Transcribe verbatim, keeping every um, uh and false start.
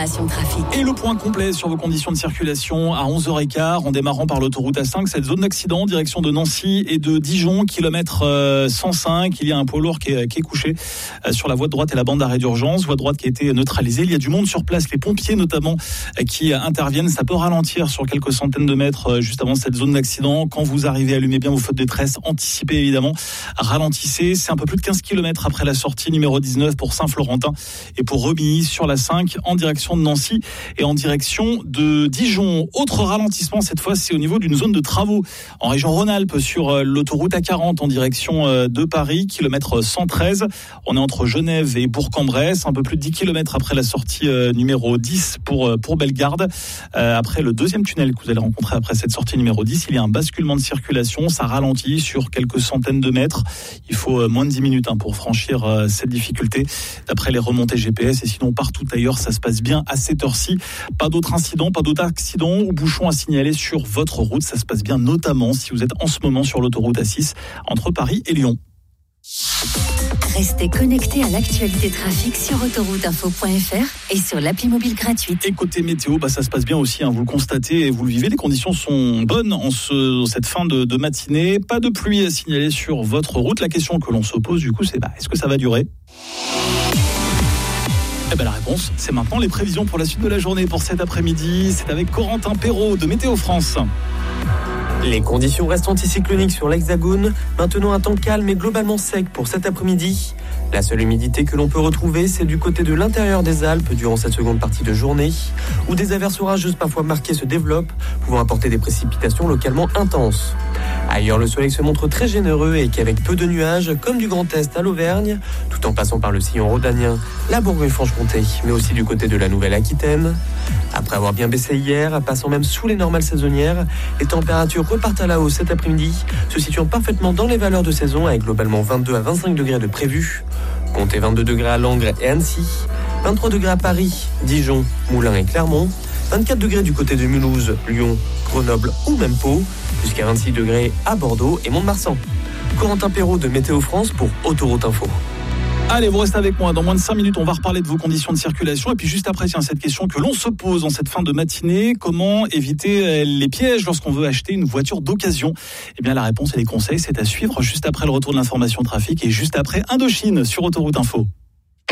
l'information trafic. Et le point complet sur vos conditions de circulation à onze heures quinze, en démarrant par l'autoroute A cinq, cette zone d'accident, direction de Nancy et de Dijon, kilomètre cent cinq. Il y a un poids lourd qui est, qui est couché sur la voie de droite et la bande d'arrêt d'urgence, voie de droite qui a été neutralisée. Il y a du monde sur place, les pompiers notamment qui interviennent. Ça peut ralentir sur quelques centaines de mètres juste avant cette zone d'accident. Quand vous arrivez, allumez bien vos feux de détresse, anticipez évidemment, ralentissez. C'est un peu plus de quinze kilomètres après la sortie numéro dix-neuf pour Saint-Florentin et pour Remilly sur la cinq en direction de Nancy et en direction de Dijon. Autre ralentissement cette fois, c'est au niveau d'une zone de travaux en région Rhône-Alpes sur l'autoroute A quarante en direction de Paris, kilomètre cent treize. On est entre Genève et Bourg-en-Bresse, un peu plus de dix kilomètres après la sortie numéro dix pour, pour Bellegarde. Euh, après le deuxième tunnel que vous allez rencontrer après cette sortie numéro dix, il y a un basculement de circulation, ça ralentit sur quelques centaines de mètres. Il faut moins de dix minutes hein, pour franchir euh, cette difficulté d'après les remontées G P S, et sinon partout ailleurs ça se passe bien à cette heure-ci. Pas d'autres incidents, pas d'autres accidents ou bouchons à signaler sur votre route. Ça se passe bien notamment si vous êtes en ce moment sur l'autoroute A six entre Paris et Lyon. Restez connectés à l'actualité trafic sur autoroute info point f r et sur l'appli mobile gratuite. Et côté météo, bah ça se passe bien aussi, hein, vous le constatez et vous le vivez. Les conditions sont bonnes en ce, cette fin de, de matinée. Pas de pluie à signaler sur votre route. La question que l'on se pose du coup, c'est bah, est-ce que ça va durer ? Eh ben la réponse, c'est maintenant. Les prévisions pour la suite de la journée pour cet après-midi, c'est avec Corentin Perrault de Météo France. Les conditions restent anticycloniques sur l'Hexagone, maintenant un temps calme et globalement sec pour cet après-midi. La seule humidité que l'on peut retrouver, c'est du côté de l'intérieur des Alpes durant cette seconde partie de journée, où des averses orageuses parfois marquées se développent, pouvant apporter des précipitations localement intenses. Ailleurs, le soleil se montre très généreux et qu'avec peu de nuages, comme du Grand Est à l'Auvergne, tout en passant par le sillon rhodanien, la Bourgogne-Franche-Comté, mais aussi du côté de la Nouvelle-Aquitaine. Après avoir bien baissé hier, passant même sous les normales saisonnières, les températures repartent à la hausse cet après-midi, se situant parfaitement dans les valeurs de saison avec globalement vingt-deux à vingt-cinq degrés de prévus. Comptez vingt-deux degrés à Langres et Annecy, vingt-trois degrés à Paris, Dijon, Moulins et Clermont, vingt-quatre degrés du côté de Mulhouse, Lyon, Grenoble ou même Pau, jusqu'à vingt-six degrés à Bordeaux et Mont-de-Marsan. Corentin Perrault de Météo France pour Autoroute Info. Allez, vous restez avec moi. Dans moins de cinq minutes, on va reparler de vos conditions de circulation. Et puis juste après, tiens, cette question que l'on se pose en cette fin de matinée. Comment éviter les pièges lorsqu'on veut acheter une voiture d'occasion ? Eh bien, la réponse et les conseils, c'est à suivre juste après le retour de l'information trafic et juste après Indochine sur Autoroute Info.